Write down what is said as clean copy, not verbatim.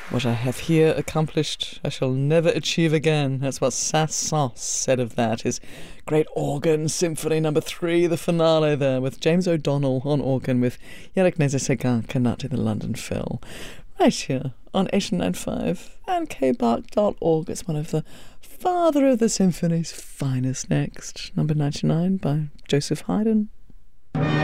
What I have here accomplished, I shall never achieve again. That's what Saint-Saëns said of that. His great organ symphony number 3, the finale there, with James O'Donnell on organ, with Yannick Nézet-Séguin conducting the London Phil. Right here on 895 and kbark.org. It's one of the father of the symphony's finest next. Number 99 by Joseph Haydn.